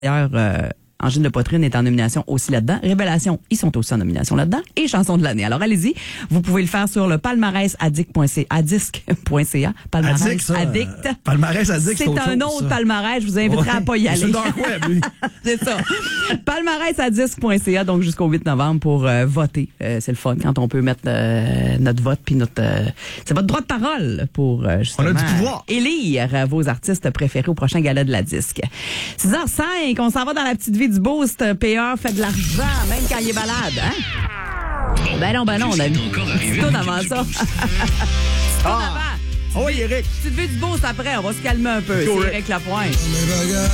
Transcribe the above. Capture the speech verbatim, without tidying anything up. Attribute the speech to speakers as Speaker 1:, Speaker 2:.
Speaker 1: D'ailleurs, euh, Angine de Poitrine est en nomination aussi là-dedans. Révélation, ils sont aussi en nomination là-dedans. Et chanson de l'année. Alors allez-y, vous pouvez le faire sur le palmarès addict point c a, disque point c a. Palmarès
Speaker 2: Addict, ça,
Speaker 1: addict.
Speaker 2: euh, palmarès addict, c'est
Speaker 1: c'est
Speaker 2: autre
Speaker 1: un
Speaker 2: chose,
Speaker 1: autre
Speaker 2: ça.
Speaker 1: palmarès. Je vous inviterai
Speaker 2: Ouais,
Speaker 1: à pas y aller.
Speaker 2: c'est le dark web, lui.
Speaker 1: C'est ça. palmarès à disque point c a, donc jusqu'au huit novembre pour euh, voter. Euh, c'est le fun quand on peut mettre euh, notre vote puis notre... Euh, c'est votre droit de parole pour euh, justement
Speaker 2: On a du pouvoir.
Speaker 1: élire euh, vos artistes préférés au prochain gala de la disque. six heures cinq, on s'en va dans la petite vie du boost. P A fait de l'argent, même quand il est malade. Hein? Ben non, ben non, on a mis tout avant ça. Tout avant.
Speaker 2: Oh oui, Eric.
Speaker 1: Petite vie du boost après, on va se calmer un peu.
Speaker 2: Go,
Speaker 1: C'est
Speaker 2: Rick.
Speaker 1: Eric Lapointe.